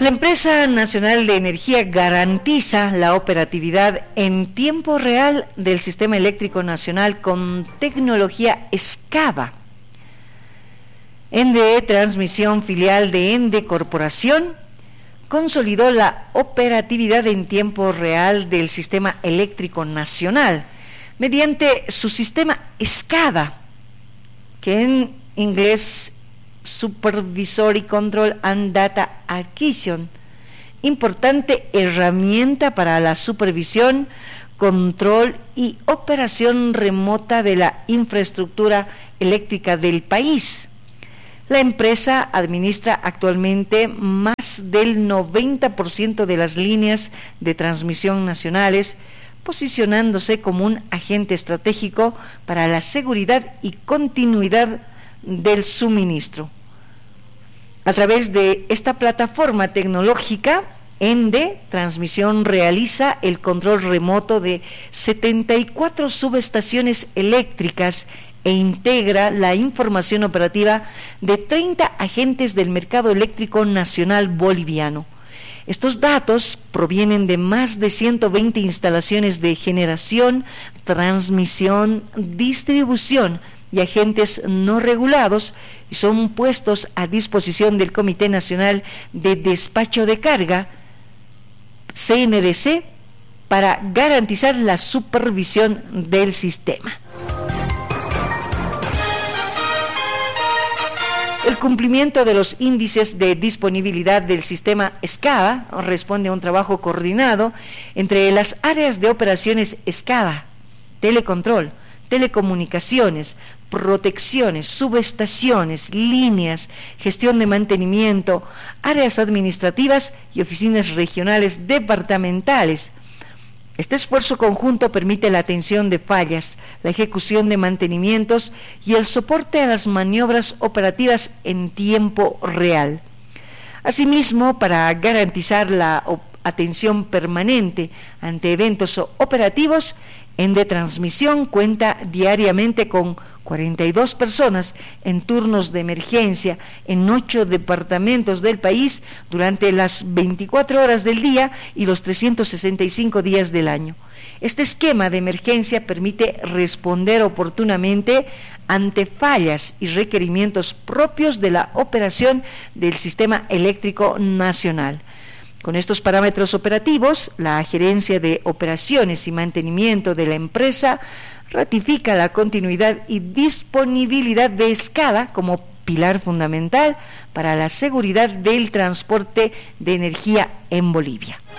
La empresa nacional de energía garantiza la operatividad en tiempo real del sistema eléctrico nacional con tecnología SCADA. Ende Transmisión, filial de Ende Corporación, consolidó la operatividad en tiempo real del sistema eléctrico nacional mediante su sistema SCADA, que en inglés Supervisory Control and Data Acquisition, importante herramienta para la supervisión, control y operación remota de la infraestructura eléctrica del país. La empresa administra actualmente más del 90% de las líneas de transmisión nacionales, posicionándose como un agente estratégico para la seguridad y continuidad del suministro. A través de esta plataforma tecnológica, Ende Transmisión realiza el control remoto de 74 subestaciones eléctricas e integra la información operativa de 30 agentes del mercado eléctrico nacional boliviano. Estos datos provienen de más de 120 instalaciones de generación, transmisión, distribución y agentes no regulados, y son puestos a disposición del Comité Nacional de Despacho de Carga, CNDC, para garantizar la supervisión del sistema. El cumplimiento de los índices de disponibilidad del sistema SCADA responde a un trabajo coordinado entre las áreas de operaciones SCADA, telecontrol, telecomunicaciones, protecciones, subestaciones, líneas, gestión de mantenimiento, áreas administrativas y oficinas regionales departamentales. Este esfuerzo conjunto permite la atención de fallas, la ejecución de mantenimientos y el soporte a las maniobras operativas en tiempo real. Asimismo, para garantizar la atención permanente ante eventos operativos, Ende Transmisión cuenta diariamente con 42 personas en turnos de emergencia en 8 departamentos del país durante las 24 horas del día y los 365 días del año. Este esquema de emergencia permite responder oportunamente ante fallas y requerimientos propios de la operación del sistema eléctrico nacional. Con estos parámetros operativos, la Gerencia de Operaciones y Mantenimiento de la empresa ratifica la continuidad y disponibilidad de SCADA como pilar fundamental para la seguridad del transporte de energía en Bolivia.